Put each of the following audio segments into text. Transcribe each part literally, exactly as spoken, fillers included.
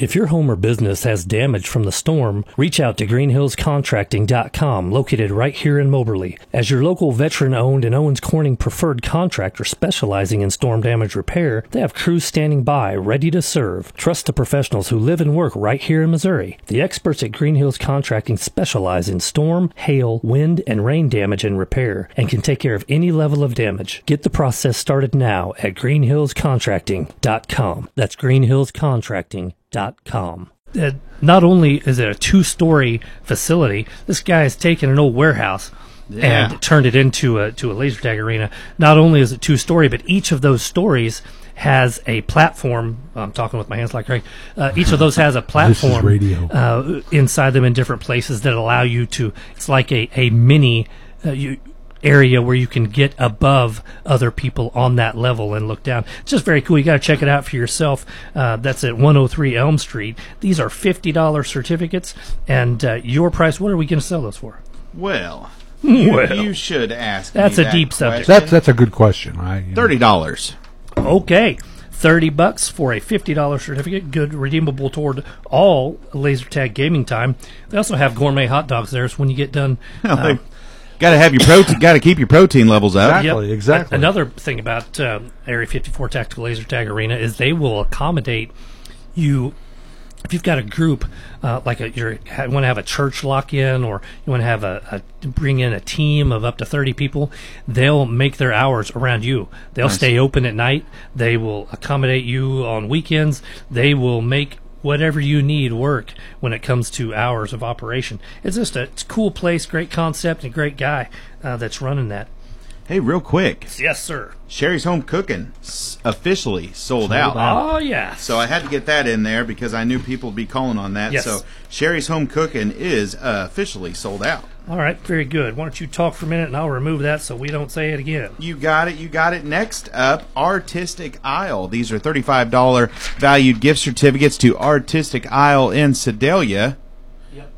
If your home or business has damage from the storm, reach out to green hills contracting dot com, located right here in Moberly. As your local veteran-owned and Owens Corning preferred contractor specializing in storm damage repair, they have crews standing by, ready to serve. Trust the professionals who live and work right here in Missouri. The experts at Green Hills Contracting specialize in storm, hail, wind, and rain damage and repair, and can take care of any level of damage. Get the process started now at green hills contracting dot com. That's green hills contracting dot com. Uh, not only is it a two-story facility, this guy has taken an old warehouse Yeah. and turned it into a to a laser tag arena. Not only is it two-story, but each of those stories has a platform. I'm talking with my hands like Craig. Uh, each of those has a platform radio. Uh, inside them in different places that allow you to. It's like a a mini. Uh, you, area where you can get above other people on that level and look down. It's just very cool. You got to check it out for yourself. Uh, that's at one oh three Elm Street. These are fifty dollars certificates, and uh, your price, what are we going to sell those for? Well, you, Well. you should ask That's me a that deep subject. question. That's that's a good question, right? You know. thirty dollars. Okay. thirty bucks for a fifty dollars certificate, good, redeemable toward all laser tag gaming time. They also have gourmet hot dogs there, so when you get done... uh, Got to have your protein. Got to keep your protein levels up. Exactly. Yep. exactly. Another thing about uh, Area fifty-four Tactical Laser Tag Arena is they will accommodate you. If you've got a group, uh, like a, you're, you want to have a church lock-in, or you want to have a, a bring in a team of up to thirty people, they'll make their hours around you. They'll Nice. stay open at night. They will accommodate you on weekends. They will make whatever you need work when it comes to hours of operation. It's just a, it's a cool place, great concept, and a great guy uh, that's running that. Hey, real quick, Yes, sir. Sherry's Home Cooking s- officially sold, out. Oh, yeah. So I had to get that in there because I knew people would be calling on that. Yes. So Sherry's Home Cooking is uh, officially sold out. All right, very good. Why don't you talk for a minute, and I'll remove that so we don't say it again. You got it. You got it. Next up, Artistic Isle. These are thirty-five dollars valued gift certificates to Artistic Isle in Sedalia. Yep.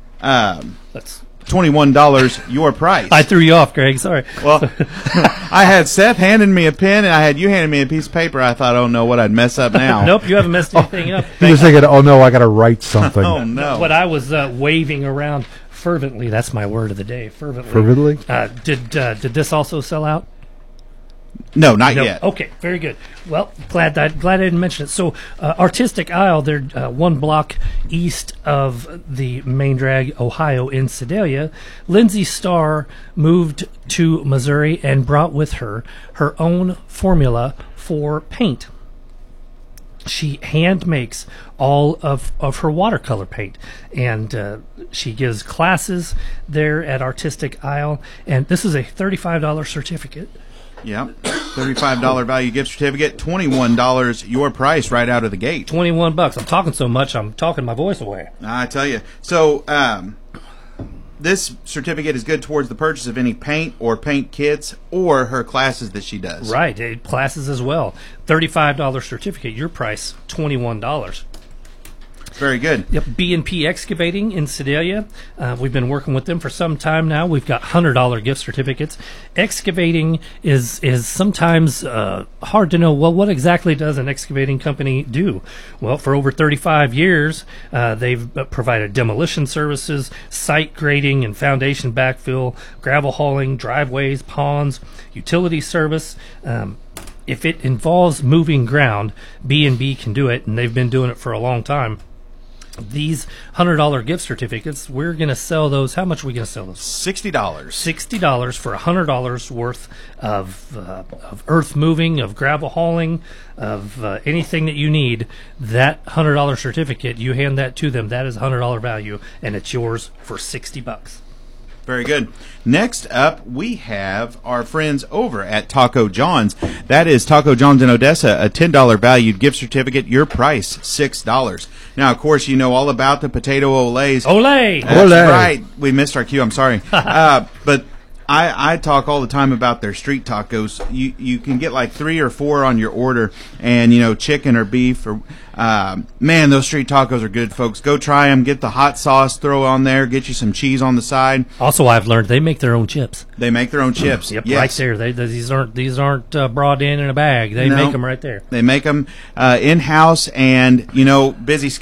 Um, That's. twenty-one dollars your price. I threw you off, Greg. Sorry. Well, I had Seth handing me a pen, and I had you handing me a piece of paper. I thought, oh, no, what I'd mess up now. Nope, you haven't messed anything up. He was thinking, "Oh no, I got to write something." Oh, no. What I was uh, waving around fervently, that's my word of the day, fervently. Fervently? Uh, did uh, did this also sell out? No, not No. yet. Okay, very good. Well, glad I, glad I didn't mention it. So, uh, Artistic Isle, they're uh, one block east of the main drag, Ohio, in Sedalia. Lindsay Starr moved to Missouri and brought with her her own formula for paint. She hand makes all of, of her watercolor paint, and uh, she gives classes there at Artistic Isle. And this is a thirty-five dollars certificate. Yep. thirty-five dollars value gift certificate, twenty-one dollars your price right out of the gate. twenty-one bucks. I'm talking so much, I'm talking my voice away. I tell you. So, um, this certificate is good towards the purchase of any paint or paint kits or her classes that she does. Right, eh, classes as well. thirty-five dollars certificate, your price, twenty-one dollars. Very good. Yep, B and P Excavating in Sedalia. Uh, we've been working with them for some time now. We've got one hundred dollars gift certificates. Excavating is is sometimes uh, hard to know, well, what exactly does an excavating company do? Well, for over thirty-five years, uh, they've uh, provided demolition services, site grading and foundation backfill, gravel hauling, driveways, ponds, utility service. Um, if it involves moving ground, B and B can do it, and they've been doing it for a long time. These one hundred dollars gift certificates, we're going to sell those. How much are we going to sell those? sixty dollars. sixty dollars for one hundred dollars worth of uh, of earth moving, of gravel hauling, of uh, anything that you need. That one hundred dollars certificate, you hand that to them. That is one hundred dollars value, and it's yours for sixty bucks. Very good. Next up, we have our friends over at Taco John's. That is Taco John's in Odessa, a ten dollars valued gift certificate. Your price, six dollars. Now, of course, you know all about the potato olays. Olay! That's Olay. right. We missed our cue. I'm sorry. uh, but I, I talk all the time about their street tacos. You you can get like three or four on your order, and you know chicken or beef or um, man, those street tacos are good, folks. Go try them. Get the hot sauce, throw on there. Get you some cheese on the side. Also, I've learned they make their own chips. They make their own chips. Yep, Yes. right there. They, they, these aren't these aren't uh, brought in in a bag. They No. make them right there. They make them uh, in house, and you know busy